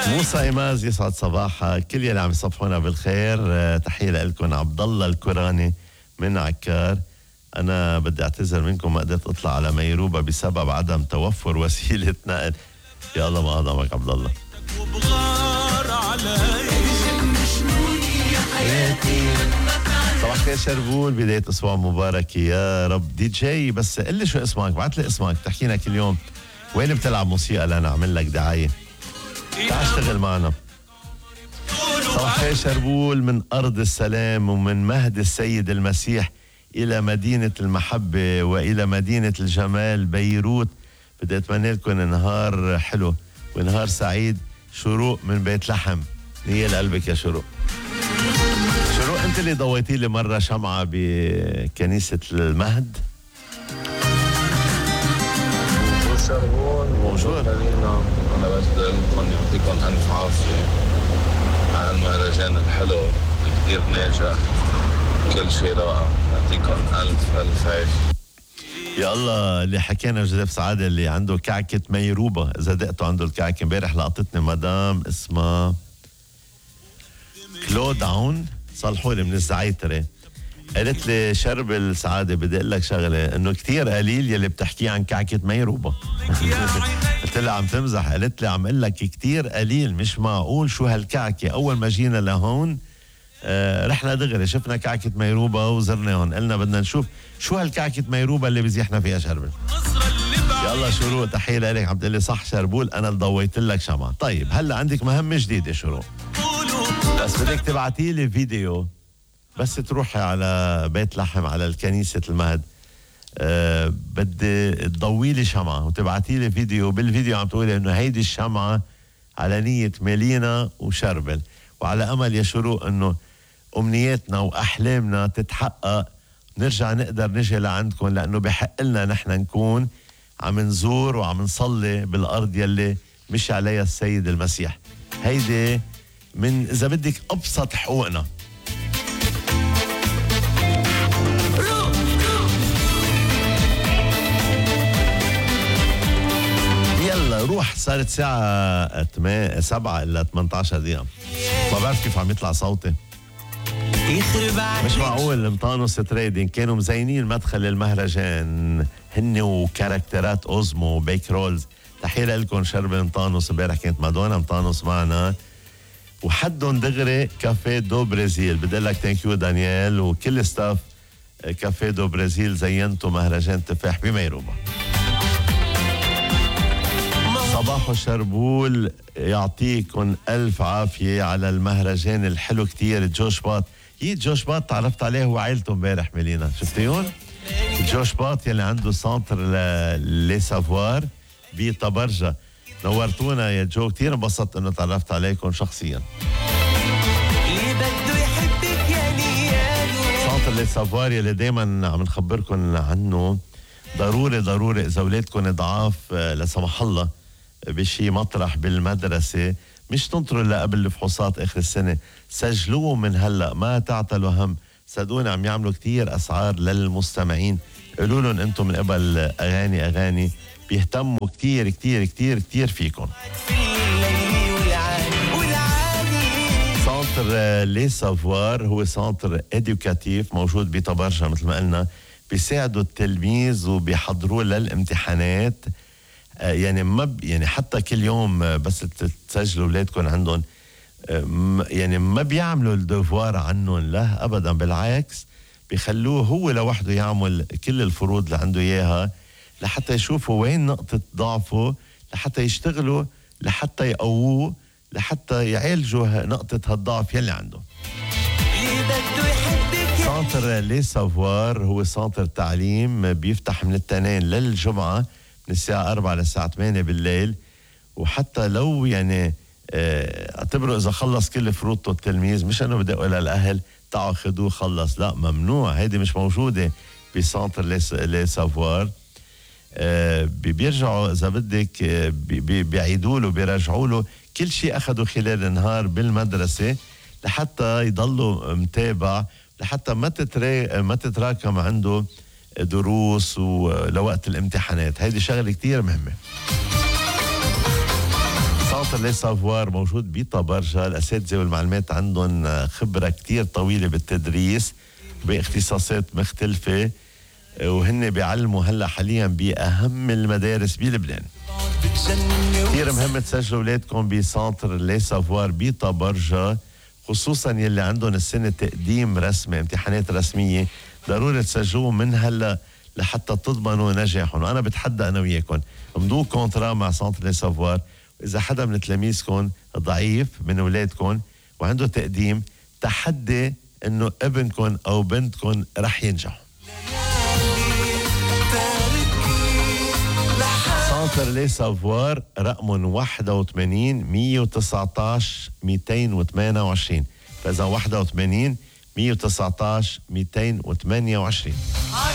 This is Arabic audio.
موسى إيماز يسعد صباحك. كل يلي عم يصفحونا بالخير. تحية لكم. عبد الله الكوراني من عكار. أنا بدي أعتذر منكم، ما قدرت أطلع على ميروبة بسبب عدم توفر وسيلة نقل. يا الله ما أعظمك عبد الله. صباح خير شربول، بداية أسبوع مبارك يا رب. دي جي بس قل لي شو اسمك، بعت لي اسمك، تحكينا كل يوم وين بتلعب موسيقى لأنا أعمل لك دعاية. تعال اشتغل معنا. صباح خير شربول من أرض السلام ومن مهد السيد المسيح إلى مدينة المحبة وإلى مدينة الجمال بيروت. بدي أتمنى لكم نهار حلو ونهار سعيد. شروق من بيت لحم، نية لقلبك يا شروق. شروق أنت اللي ضويتي لي مرة شمعة بكنيسة المهد. شربون موجود لينا. أنا بس بدي لكم يعطيكم ألف عافية على المهرجان الحلو كتير ناجح، كل شيء رائع. يعطيكم ألف عافية. يا الله. اللي حكينا جوزيف سعادة اللي عنده كعكة ميروبة، إذا دقتوا عنده الكعكة. امبارح لقطتني مدام اسمها كلود عون، صلحوا لي من الزعيترة، قالت لي شرب السعادة بدي أقول لك شغلة، إنه كتير قليل يلي بتحكي عن كعكة ميروبة. قلت لها عم تمزح؟ قالت لي عم أقول لك كتير قليل، مش معقول شو هالكعكة. أول ما جينا لهون رحنا دغري شفنا كعكة ميروبة وزرنا هون، قلنا بدنا نشوف شو هالكعكة ميروبة اللي بزيحنا فيها شربل. يلا شروق، تحية لك. عم تقول لي صح شربول، أنا اللي ضويت لك شمعة. طيب هلا عندك مهمة جديدة شروق، بس بدك تبعتي لي فيديو. بس تروحي على بيت لحم على الكنيسة المهد، بدي تضوي لي شمعة وتبعتي لي فيديو. بالفيديو عم تقولي إنه هيدي الشمعة على نية ميلينا وشربل، وعلى أمل يا شروق إنه أمنياتنا وأحلامنا تتحقق، نرجع نقدر نجي لعندكم، لأنه بحق لنا نحن نكون عم نزور وعم نصلي بالأرض يلي مشي عليها السيد المسيح. هيدي من إذا بدك أبسط حقوقنا. يلا روح. صارت ساعة 7 إلا 18 دقيقة. ما بعرف كيف عم يطلع صوتي. مش معقول. مطانوس تريدين كانوا مزينين مدخل المهرجان، هن وكاركترات اوزمو وبيك رولز. تحية لكم شرب مطانوس. امبارح كانت مادونا مطانوس معنا، وحدهم دغري كافيه دو برازيل. بدي اقول لك ثانك يو دانيال وكل ستاف كافيه دو برازيل، زينتوا مهرجان تفاح بميروبة. صباح شربول، يعطيكم ألف عافية على المهرجان الحلو كتير. جوش باط، جوش باط تعرفت عليه وعائلته امبارح ميلينا، شفتيون؟ جوش باط يلي عنده سانتر لي سافوار بطبرجة. نورتونا يا جو، كتير انبسطت انه تعرفت عليكم شخصيا. سانتر لي سافوار يلي دايما عم نخبركم عنه. ضروري اذا اولادكم ضعاف لا سمح الله بشي مطرح بالمدرسة، مش تنطروا إلا قبل الفحوصات آخر السنة، سجلوه من هلأ، ما تعتلوا هم. صدقوني عم يعملوا كتير أسعار للمستمعين. قولوا لهم أنتم من قبل أغاني بيهتموا كتير كتير كتير كتير فيكم. سانتر لي سافوار هو سانتر إدوكاتيف موجود بطبرجة مثل ما قلنا، بيساعدوا التلميذ وبيحضروه للامتحانات. يعني حتى كل يوم بس تسجلوا اولادكم عندهم، يعني ما بيعملوا الدفوار عنهم، لا ابدا، بالعكس بيخلوه هو لوحده يعمل كل الفروض اللي عنده اياها، لحتى يشوفوا وين نقطة ضعفه، لحتى يشتغلوا، لحتى يقووه، لحتى يعالجوا نقطة هالضعف يلي عنده. سانتر لي سافوار هو سانتر تعليم بيفتح من الاثنين للجمعة من الساعة 4 للساعة 8 بالليل. وحتى لو يعني اعتبروا إذا خلص كل فروضته التلميذ، مش أنه بدي أقول للأهل تعالوا خدوه خلص، لا ممنوع، هيدي مش موجودة بسانتر لي سافوار. بيرجعوا إذا بدك بيعيدوا له، بيرجعوا له كل شيء أخذوا خلال النهار بالمدرسة، لحتى يضلوا متابع، لحتى ما تتراكم عنده دروس لوقت الامتحانات. هيدي شغلة كتير مهمة. سانتر لي سافوار موجود بطبرجة. الأساتذة والمعلمات عندهم خبرة كتير طويلة بالتدريس باختصاصات مختلفة، وهن بيعلموا هلا حاليا بأهم المدارس بلبنان. كتير مهم تسجلوا أولادكم بسانتر لي سافوار بطبرجة، خصوصا يلي عندهم السنة تقديم رسمي امتحانات رسمية. ضروري تسجلوه من هلا لحتى تضمنوا نجاحهم. وأنا بتحدى أنا وياكم امضوا كونترا مع سانتر لي سافوار. إذا حدا من تلاميذكم ضعيف من أولادكم وعنده تقديم، تحدي إنه ابنكم أو بنتكم رح ينجحوا. سانتر لي سافوار رقم 81 119 228. فإذا 81 119 228.